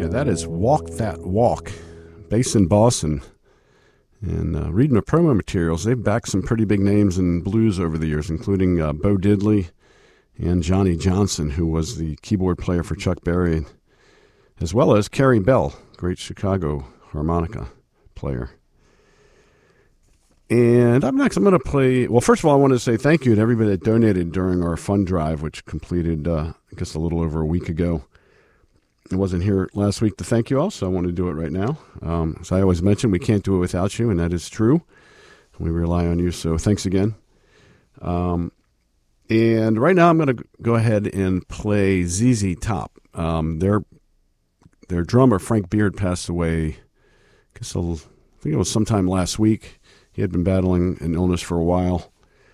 Yeah, that is Walk That Walk, based in Boston. And reading the promo materials, they've backed some pretty big names in blues over the years, including Bo Diddley and Johnny Johnson, who was the keyboard player for Chuck Berry, as well as Carrie Bell, great Chicago harmonica player. And up next, I'm going to play... Well, first of all, I want to say thank you to everybody that donated during our fund drive, which completed, I guess, a little over a week ago. I wasn't here last week to thank you all, so I want to do it right now. As I always mention, we can't do it without you, and that is true. We rely on you, so thanks again. And right now, I'm going to go ahead and play ZZ Top. Their drummer, Frank Beard, passed away, I think it was sometime last week. He had been battling an illness for a while.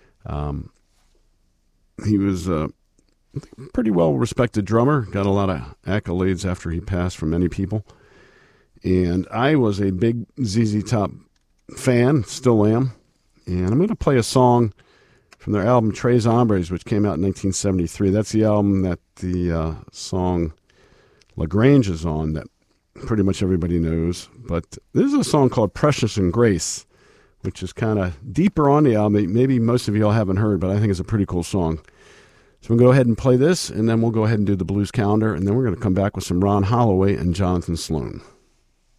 He was a pretty well-respected drummer, got a lot of accolades after he passed from many people. And I was a big ZZ Top fan, still am. And I'm going to play a song from their album Tres Hombres, which came out in 1973. That's the album that the song La Grange is on, that pretty much everybody knows. But this is a song called Precious and Grace, which is kind of deeper on the album. Maybe most of y'all haven't heard, but I think it's a pretty cool song. So we'll go ahead and play this, and then we'll go ahead and do the blues calendar, and then we're going to come back with some Ron Holloway and Jonathan Sloan.